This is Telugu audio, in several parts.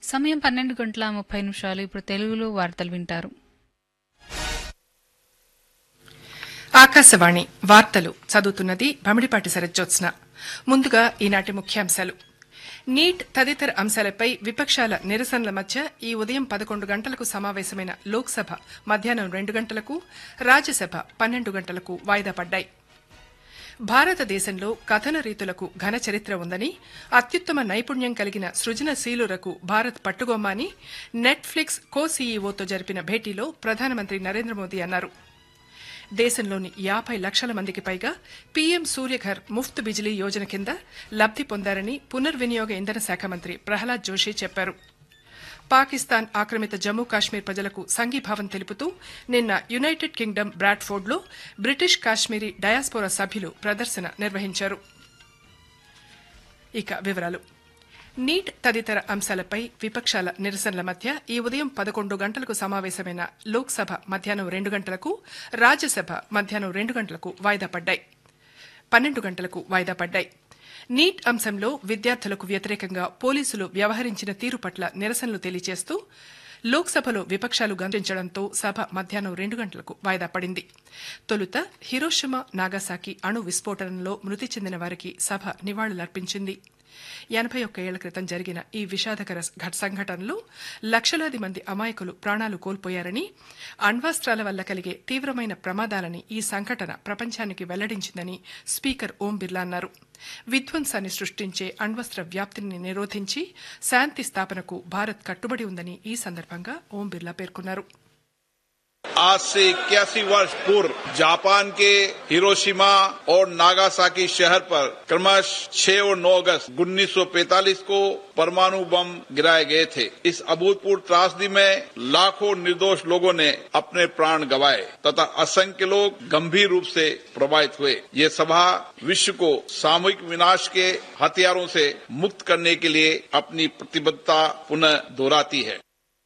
సమయం 12:30 ఇప్పుడు తెలుగులో వార్తలు వింటారు. ఆకాశవాణి వార్తలు చదువుతున్నది భమిడిపాటి శరజ్జోత్స్న. ముందుగా ఈనాటి ముఖ్యాంశాలు. నీట్ తదితర అంశాలపై విపక్షాల నిరసనల మధ్య ఈ ఉదయం 11 గంటలకు సమావేశమైన లోక్సభ మధ్యాహ్నం 2 గంటలకు, రాజ్యసభ 12 గంటలకు వాయిదా పడ్డాయి. భారతదేశంలో కథన రీతులకు ఘన చరిత్ర ఉందని, అత్యుత్తమ నైపుణ్యం కలిగిన సృజనశీలులకు భారత్ పట్టుగొమ్మని నెట్ఫ్లిక్స్ కో సీఈఓతో జరిపిన భేటీలో ప్రధానమంత్రి నరేంద్ర మోదీ అన్నారు. దేశంలోని 50 లక్షల మందికి పైగా పీఎం సూర్యఘర్ ముఫ్త్ బిజిలీ యోజన కింద లబ్ది పొందారని పునర్వినియోగ ఇంధన శాఖ మంత్రి ప్రహ్లాద్ జోషి చెప్పారు. పాకిస్తాన్ ఆక్రమిత జమ్మూ కాశ్మీర్ ప్రజలకు సంఘీభావం తెలుపుతూ నిన్న United Kingdom బ్రాడ్ఫోర్డ్లో British Kashmiri diaspora సభ్యులు ప్రదర్శన నిర్వహించారు. ఇక వివరాలు. నీట్ తదితర అంశాలపై విపక్షాల నిరసనల మధ్య ఈ ఉదయం 11 గంటలకు సమావేశమైన లోక్సభ మధ్యాహ్నం 2 గంటలకు, రాజ్యసభ మధ్యాహ్నం 2 గంటలకు వాయిదా పడ్డాయి. 12 గంటలకు వాయిదా పడ్డాయి. నీట్ అంశంలో విద్యార్థులకు వ్యతిరేకంగా పోలీసులు వ్యవహరించిన తీరు పట్ల నిరసనలు తెలియజేస్తూ లోక్సభలో విపక్షాలు గంతించడంతో సభ మధ్యాహ్నం 2 గంటలకు వాయిదా పడింది. తొలుత హిరోషిమా నాగాసాకి అణు విస్ఫోటనంలో మృతి చెందిన వారికి సభ నివాళులర్పించింది. 81 ఏళ్ల క్రితం జరిగిన ఈ విషాదకర సంఘటనలో లక్షలాది మంది అమాయకులు ప్రాణాలు కోల్పోయారని, అణ్వాస్త్రాల వల్ల కలిగే తీవ్రమైన ప్రమాదాలని ఈ సంఘటన ప్రపంచానికి వెల్లడించిందని స్పీకర్ ఓం బిర్లా అన్నారు. విధ్వంసాన్ని సృష్టించే అణ్వస్త్ర వ్యాప్తిని నిరోధించి శాంతి స్థాపనకు భారత్ కట్టుబడి ఉందని ఈ సందర్భంగా ఓం బిర్లా పేర్కొన్నారు. आज से 81 वर्ष पूर्व जापान के हिरोशिमा और नागासाकी शहर पर क्रमश 6 और 9 अगस्त 1945 को परमाणु बम गिराए गए थे. इस अभूतपूर्व त्रासदी में लाखों निर्दोष लोगों ने अपने प्राण गंवाए तथा असंख्य लोग गंभीर रूप से प्रभावित हुए. ये सभा विश्व को सामूहिक विनाश के हथियारों से मुक्त करने के लिए अपनी प्रतिबद्धता पुनः दोहराती है.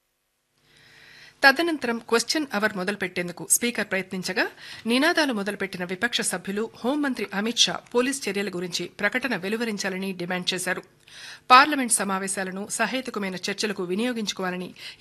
తదనంతరం క్వశ్చన్ అవర్ మొదలుపెట్టేందుకు స్పీకర్ ప్రయత్నించగా నినాదాలు మొదలుపెట్టిన విపక్ష సభ్యులు హోంమంత్రి అమిత్ షా పోలీస్ చర్యల గురించి ప్రకటన వెలువరించాలని డిమాండ్ చేశారు. పార్లమెంట్ సమావేశాలను సహేతుకమైన చర్చలకు వినియోగించుకోవాలని